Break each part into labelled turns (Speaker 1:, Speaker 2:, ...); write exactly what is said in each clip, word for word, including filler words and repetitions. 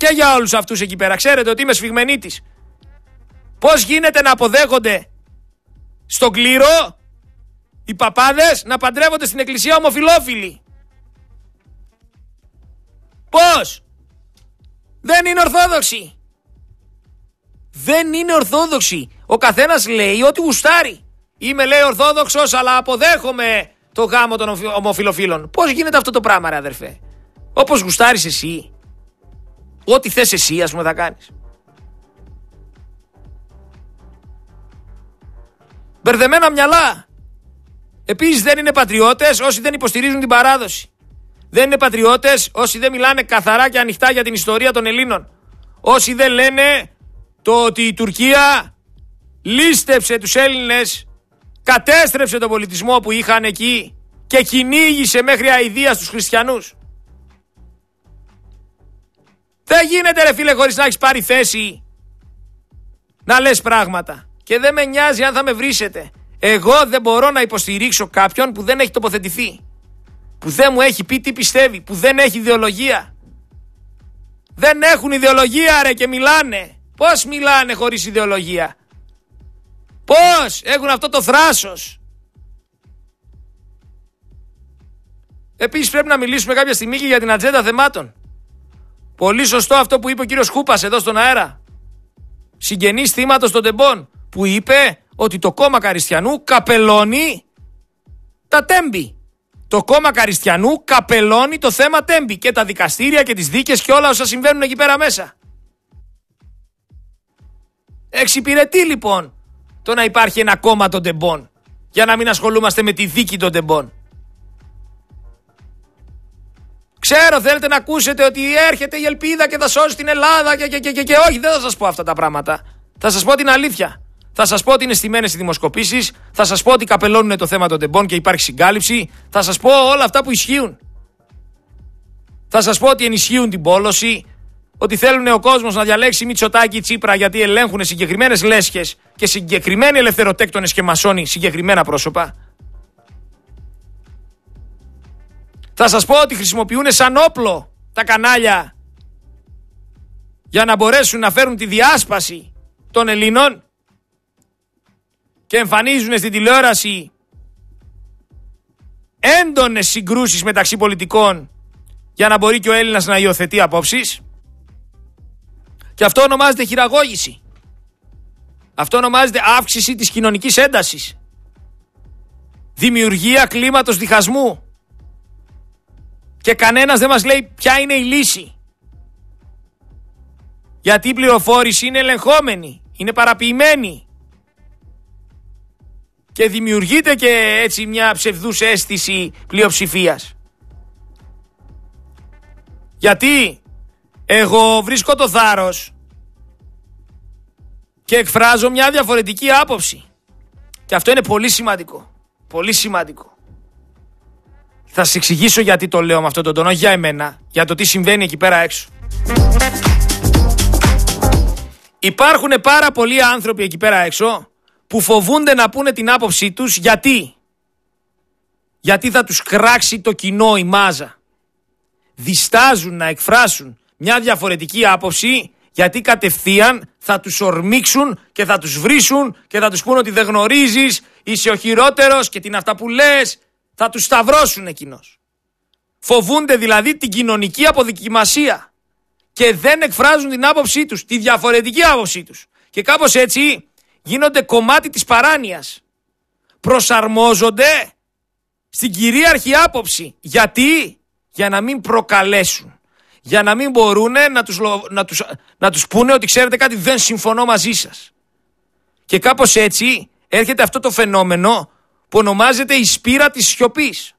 Speaker 1: Και για όλους αυτούς εκεί πέρα. Ξέρετε ότι είμαι σφιγμενίτης. Πώς γίνεται να αποδέχονται στον κλήρο οι παπάδες να παντρεύονται στην εκκλησία ομοφυλόφιλοι? Πώς? Δεν είναι ορθόδοξοι. Δεν είναι ορθόδοξοι. Ο καθένας λέει ό,τι γουστάρει. Είμαι, λέει, ορθόδοξος, αλλά αποδέχομαι το γάμο των ομοφυλοφίλων. Πώς γίνεται αυτό το πράγμα, ρε αδερφέ? Όπως γουστάρεις εσύ. Ό,τι θες εσύ, ας πούμε, θα κάνεις. Μπερδεμένα μυαλά. Επίσης δεν είναι πατριώτες όσοι δεν υποστηρίζουν την παράδοση. Δεν είναι πατριώτες όσοι δεν μιλάνε καθαρά και ανοιχτά για την ιστορία των Ελλήνων. Όσοι δεν λένε το ότι η Τουρκία λίστεψε τους Έλληνες, κατέστρεψε τον πολιτισμό που είχαν εκεί και κυνήγησε μέχρι αηδία στους χριστιανούς. Δεν γίνεται, ρε φίλε, χωρίς να έχεις πάρει θέση να λες πράγματα. Και δεν με νοιάζει αν θα με βρίσετε. Εγώ δεν μπορώ να υποστηρίξω κάποιον που δεν έχει τοποθετηθεί. Που δεν μου έχει πει τι πιστεύει. Που δεν έχει ιδεολογία. Δεν έχουν ιδεολογία, ρε, και μιλάνε. Πώς μιλάνε χωρίς ιδεολογία? Πώς έχουν αυτό το θράσος? Επίσης πρέπει να μιλήσουμε κάποια στιγμή και για την ατζέντα θεμάτων. Πολύ σωστό αυτό που είπε ο κύριος Χούπας εδώ στον αέρα. Συγγενής θύματος των τεμπών. Που είπε ότι το κόμμα Καριστιανού καπελώνει τα τέμπη. Το κόμμα Καριστιανού καπελώνει το θέμα τέμπη. Και τα δικαστήρια και τις δίκες και όλα όσα συμβαίνουν εκεί πέρα μέσα. Εξυπηρετεί λοιπόν το να υπάρχει ένα κόμμα των τεμπών. Για να μην ασχολούμαστε με τη δίκη των τεμπών. Ξέρω, θέλετε να ακούσετε ότι έρχεται η ελπίδα και θα σώσει την Ελλάδα και, και, και, και, και όχι, δεν θα σας πω αυτά τα πράγματα. Θα σας πω την αλήθεια. Θα σας πω ότι είναι στημένες οι δημοσκοπήσεις. Θα σας πω ότι καπελώνουν το θέμα των τεμπών και υπάρχει συγκάλυψη. Θα σας πω όλα αυτά που ισχύουν. Θα σας πω ότι ενισχύουν την πόλωση. Ότι θέλουν ο κόσμος να διαλέξει Μητσοτάκη, Τσίπρα, γιατί ελέγχουν συγκεκριμένες λέσχες και συγκεκριμένοι ελευθεροτέκτονες και μασόνοι συγκεκριμένα πρόσωπα. Θα σας πω ότι χρησιμοποιούν σαν όπλο τα κανάλια για να μπορέσουν να φέρουν τη διάσπαση των Ελλήνων και εμφανίζουν στην τηλεόραση έντονες συγκρούσεις μεταξύ πολιτικών για να μπορεί και ο Έλληνας να υιοθετεί απόψεις. Και αυτό ονομάζεται χειραγώγηση. Αυτό ονομάζεται αύξηση της κοινωνικής έντασης. Δημιουργία κλίματος διχασμού. Και κανένας δεν μας λέει ποια είναι η λύση. Γιατί η πληροφόρηση είναι ελεγχόμενη, είναι παραποιημένη. Και δημιουργείται και έτσι μια ψευδούς αίσθηση πλειοψηφίας. Γιατί εγώ βρίσκω το θάρρος και εκφράζω μια διαφορετική άποψη. Και αυτό είναι πολύ σημαντικό. Πολύ σημαντικό. Θα σας εξηγήσω γιατί το λέω με αυτόν τον τόνο, για εμένα, για το τι συμβαίνει εκεί πέρα έξω. Υπάρχουν πάρα πολλοί άνθρωποι εκεί πέρα έξω που φοβούνται να πούνε την άποψή τους. Γιατί? Γιατί θα τους κράξει το κοινό, η μάζα. Διστάζουν να εκφράσουν μια διαφορετική άποψη, γιατί κατευθείαν θα τους ορμήξουν και θα τους βρίσουν και θα τους πούνε ότι δεν γνωρίζεις, είσαι ο χειρότερος και τι είναι αυτά που λες. Θα τους σταυρώσουν εκείνος. Φοβούνται δηλαδή την κοινωνική αποδοκιμασία και δεν εκφράζουν την άποψή τους, τη διαφορετική άποψή τους. Και κάπως έτσι γίνονται κομμάτι της παράνοιας. Προσαρμόζονται στην κυρίαρχη άποψη. Γιατί? Για να μην προκαλέσουν. Για να μην μπορούν να τους, να τους, να τους πούνε ότι ξέρετε κάτι, δεν συμφωνώ μαζί σας. Και κάπως έτσι έρχεται αυτό το φαινόμενο που ονομάζεται η σπήρα της σιωπής.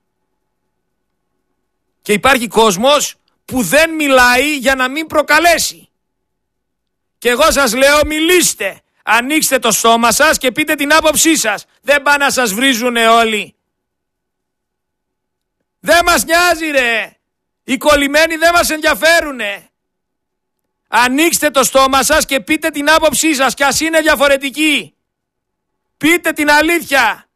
Speaker 1: Και υπάρχει κόσμος που δεν μιλάει για να μην προκαλέσει. Και εγώ σας λέω, μιλήστε. Ανοίξτε το στόμα σας και πείτε την άποψή σας. Δεν πάνε να σας βρίζουνε όλοι. Δεν μας νοιάζει, ρε. Οι κολλημένοι δεν μας ενδιαφέρουνε. Ανοίξτε το στόμα σας και πείτε την άποψή σας, κι ας είναι διαφορετική. Πείτε την αλήθεια.